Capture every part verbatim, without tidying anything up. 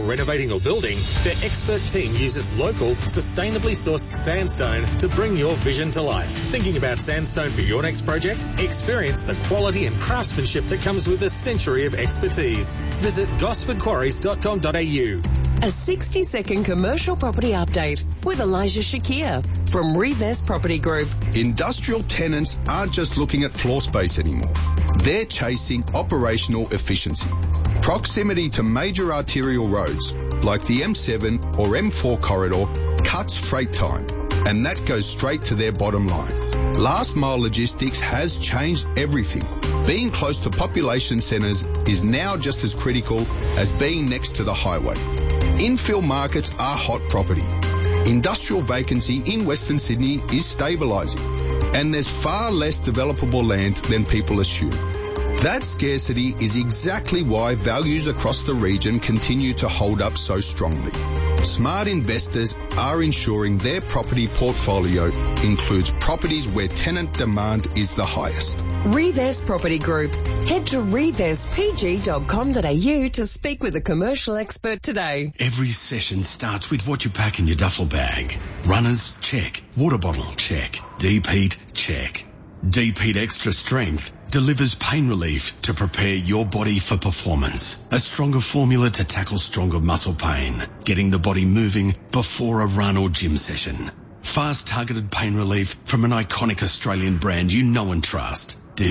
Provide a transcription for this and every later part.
renovating or building, their expert team uses local, sustainably sourced sandstone to bring your vision to life. Thinking about sandstone for your next project? Experience the quality and craftsmanship that comes with a century of expertise. Visit gosford quarries dot com dot a u. A sixty second commercial property update with Elijah Shakir from Revest Property Group. Industrial tenants aren't just looking at floor space anymore. They're chasing operational efficiency. Proximity to major arterial roads like the M seven or M four corridor cuts freight time, and that goes straight to their bottom line. Last mile logistics has changed everything. Being close to population centres is now just as critical as being next to the highway. Infill markets are hot property. Industrial vacancy in Western Sydney is stabilising, and there's far less developable land than people assume. That scarcity is exactly why values across the region continue to hold up so strongly. Smart investors are ensuring their property portfolio includes properties where tenant demand is the highest. Revest Property Group. Head to revest p g dot com dot a u to speak with a commercial expert today. Every session starts with what you pack in your duffel bag. Runners, check. Water bottle, check. Deep heat, check. Deep Heat Extra Strength delivers pain relief to prepare your body for performance. A stronger formula to tackle stronger muscle pain, getting the body moving before a run or gym session. Fast targeted pain relief from an iconic Australian brand you know and trust. Deep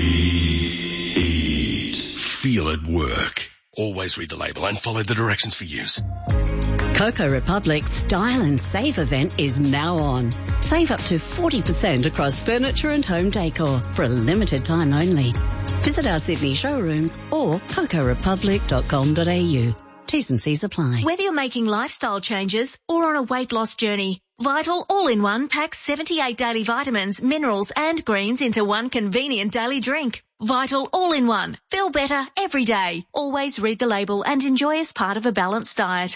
Heat. Feel it work. Always read the label and follow the directions for use. Coco Republic's Style and Save event is now on. Save up to forty percent across furniture and home decor for a limited time only. Visit our Sydney showrooms or coco republic dot com dot a u. T's and C's apply. Whether you're making lifestyle changes or on a weight loss journey, Vital All-in-One packs seventy-eight daily vitamins, minerals and greens into one convenient daily drink. Vital All-in-One. Feel better every day. Always read the label and enjoy as part of a balanced diet.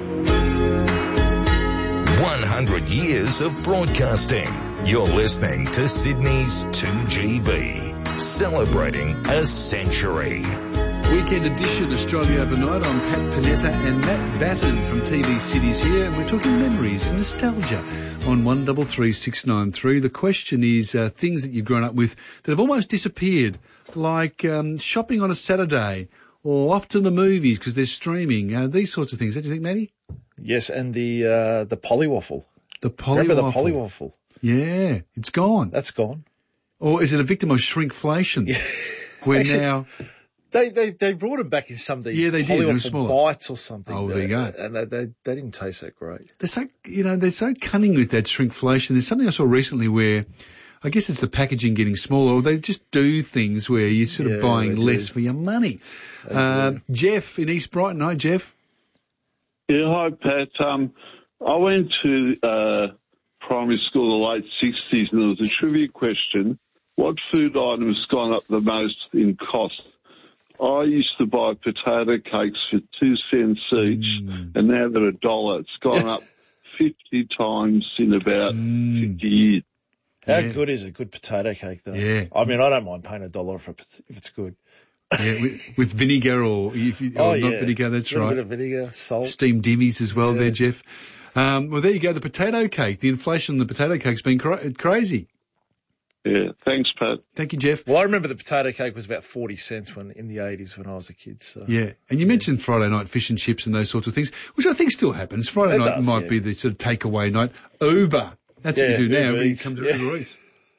one hundred years of broadcasting. You're listening to Sydney's two G B, celebrating a century. Weekend edition, Australia Overnight. I'm Pat Panetta and Matt Batten from T V Cities here, and we're talking memories and nostalgia on one three three six nine three. The question is uh, things that you've grown up with that have almost disappeared, like um, shopping on a Saturday or off to the movies because they're streaming, uh, these sorts of things. Don't you think, Matty? Yes, and the uh, the polywaffle. The polywaffle. Remember the polywaffle? Yeah, it's gone. That's gone. Or is it a victim of shrinkflation? Yeah. Where Actually, now... They, they they brought them back in some of these yeah, they did, polywaffle bites or something. Oh, there you go. And they, they they didn't taste that great. They're so, you know, they're so cunning with that shrinkflation. There's something I saw recently where I guess it's the packaging getting smaller, or they just do things where you're sort of Yeah, buying they less do. for your money. Uh, Jeff in East Brighton. Hi, Jeff. Yeah, hi, Pat. Um, I went to uh, primary school in the late sixties, and there was a trivia question. What food item has gone up the most in cost? I used to buy potato cakes for two cents each, mm. and now they're a dollar. It's gone up fifty times in about mm. fifty years. How Yeah. good is a good potato cake, though? Yeah. I mean, I don't mind paying a dollar if it's, if it's good. Yeah, with, with vinegar or, if you, Oh, or not yeah. vinegar, that's A little right. bit of vinegar, salt. Steamed dimmies as well Yeah. there, Jeff. Um, well, there you go. The potato cake, the inflation on the potato cake's been cra- crazy. Yeah, thanks, Pat. Thank you, Jeff. Well, I remember the potato cake was about forty cents when in the eighties when I was a kid. So. Yeah, and you mentioned Friday night fish and chips and those sorts of things, which I think still happens. Friday It night does, might yeah. be the sort of takeaway night. Uber. That's Yeah, what you do now Uber when you Eats, come to yeah. Uber Eats.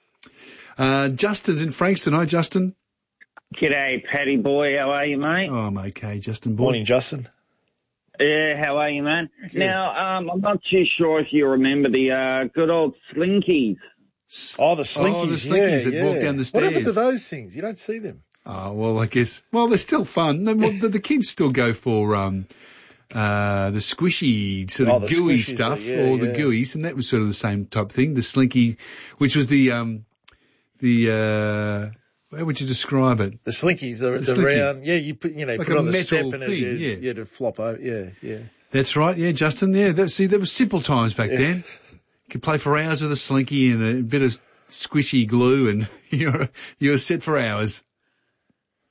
Uh, Justin's in Frankston. Hi, Justin. G'day, Paddy boy. How are you, mate? Oh, I'm okay, Justin boy. Morning, Justin. Yeah, how are you, man? Good. Now, um, I'm not too sure if you remember the uh, good old Slinkies. Oh, the Slinkies. Oh, the Slinkies yeah, that yeah. walk down the What happened to stairs. those things? You don't see them. Oh, well, I guess. Well, they're still fun. The, well, the, the kids still go for um, uh, the squishy sort Oh, of the gooey squishies, stuff, yeah, or the yeah. gooeys, and that was sort of the same type thing. The Slinky, which was the um, the uh, how would you describe it? The Slinkies, the, The the, Slinky. round, yeah, you put, you know, Like put a on the metal step and thing, it, yeah. yeah, to flop over, yeah, yeah. That's right, yeah, Justin. Yeah, that, see, there was simple times back Yeah. then. You could play for hours with a Slinky and a bit of squishy glue, and you're you're set for hours.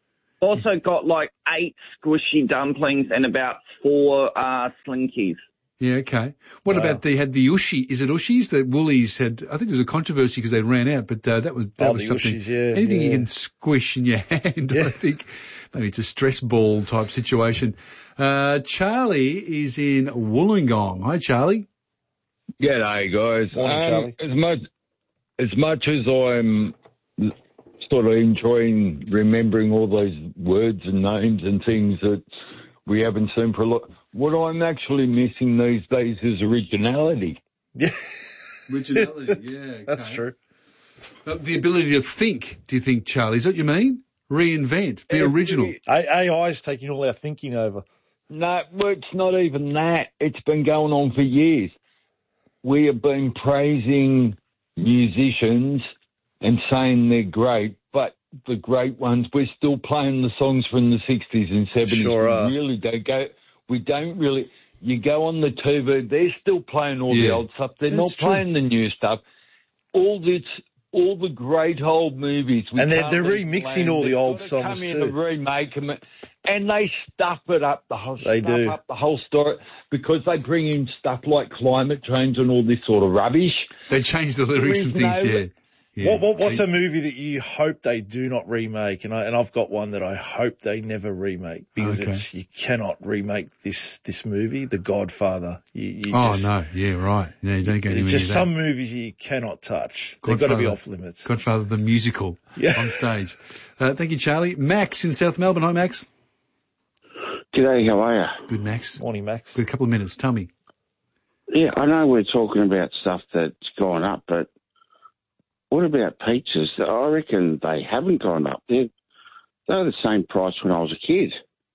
also got like eight squishy dumplings and about four uh, Slinkies. Yeah, okay. What Wow. about they had the Ushi? Is it Ushis? The Woolies had, I think there was a controversy because they ran out, but uh, that was that Oh, was the something. Ushis, yeah, anything yeah. you can squish in your hand, Yeah. I think. Maybe it's a stress ball type situation. Uh, Charlie is in Wollongong. Hi, Charlie. G'day, guys. Morning, Um, Charlie. As much as much as I'm sort of enjoying remembering all those words and names and things that we haven't seen for a lot, what I'm actually missing these days is originality. Yeah, Originality, yeah. Okay. that's true. Uh, the ability to think, do you think, Charlie? Is that what you mean? Reinvent, be original. A I is taking all our thinking over. No, well, it's not even that. It's been going on for years. We have been praising musicians and saying they're great, but the great ones, we're still playing the songs from the sixties and seventies. Sure are. We really don't go, we don't really, you go on the T V, they're still playing all Yeah. the old stuff. They're That's not true. playing the new stuff. All this, all the great old movies. we And they're- can't they're leave remixing them all the They've old gotta songs come in too. and remake them, and they stuff it up the whole. They stuff do. up the whole story because they bring in stuff like climate change and all this sort of rubbish. They changed the lyrics and There things, is no- yeah. yeah. What, what what's a movie that you hope they do not remake? And I and I've got one that I hope they never remake because Okay. it's you cannot remake this this movie, The Godfather. You, you Oh, just, no, yeah, right. Yeah, you don't go anywhere There's near just that. some movies you cannot touch. They've got to be Godfather. off limits. Godfather the musical Yeah. on stage. Uh, thank you, Charlie. Max in South Melbourne. Hi, Max. G'day, how are you? Good, Max. Morning, Max. Got a couple of minutes. Tell me. Yeah, I know we're talking about stuff that's gone up, but what about pizzas? I reckon they haven't gone up. They're, they're the same price when I was a kid.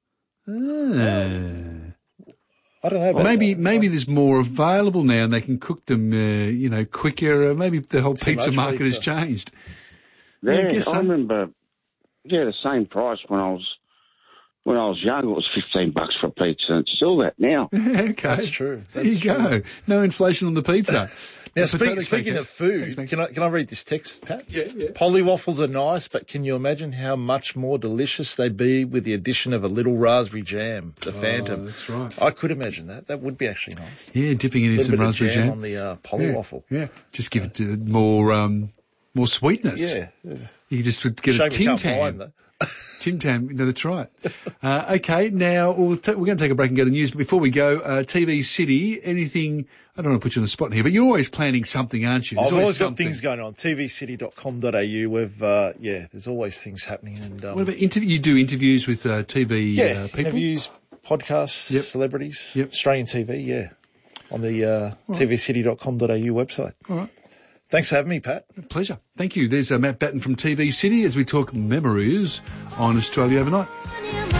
Ah. I don't know Or about maybe that. maybe there's more available now, and they can cook them, uh, you know, quicker. Uh, maybe the whole Too pizza much market has pizza. changed. Yeah, Yeah, I guess I so. remember. Yeah, the same price when I was when I was young. It was fifteen bucks for a pizza, and it's still that now. okay, That's true. There That's you true. go. No inflation on the pizza. Now, The speak, potato speaking cake of is- food, Thanks, mate. can I can I read this text, Pat? Yeah, yeah. Polly waffles are nice, but can you imagine how much more delicious they'd be with the addition of a little rausberry jam, the Phantom? Oh, that's right. I could imagine that. That would be actually nice. Yeah, dipping it A in little some bit of raspberry jam, jam. on the uh, Polly yeah, waffle. Yeah, just give it uh, more um, more sweetness. Yeah. yeah. You just would get Shame a we Tim can't buy 'em, Tam. though. Tim Tam, no, that's right. Uh, okay, now we'll t- we're going to take a break and go to news. But before we go, uh, T V City, anything, I don't want to put you on the spot here, but you're always planning something, aren't you? There's I've always got something. things going on. T V city dot com dot a u. We've, uh, yeah, there's always things happening. And um, What about interview? You do interviews with uh, T V yeah, uh, people? interviews, podcasts, Yep. celebrities, Yep. Australian T V, yeah, on the uh, T V city dot com dot a u website. All right. Thanks for having me, Pat. Pleasure. Thank you. There's uh, Matt Batten from T V City as we talk memories on Australia Overnight.